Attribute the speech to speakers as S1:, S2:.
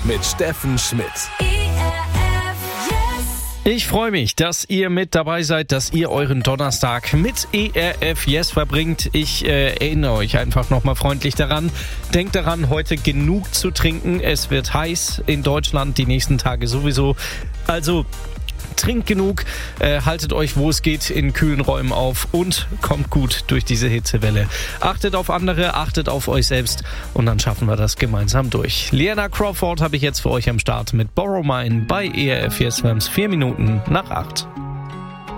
S1: mit Steffen Schmidt.
S2: Ich freue mich, dass ihr mit dabei seid, dass ihr euren Donnerstag mit ERF Yes verbringt. Ich erinnere euch einfach nochmal freundlich daran. Denkt daran, heute genug zu trinken. Es wird heiß in Deutschland, die nächsten Tage sowieso. Also trinkt genug, haltet euch, wo es geht, in kühlen Räumen auf und kommt gut durch diese Hitzewelle. Achtet auf andere, achtet auf euch selbst und dann schaffen wir das gemeinsam durch. Liana Crawford habe ich jetzt für euch am Start mit Borrow Mine bei ERF Yes, 4 Minuten nach 8.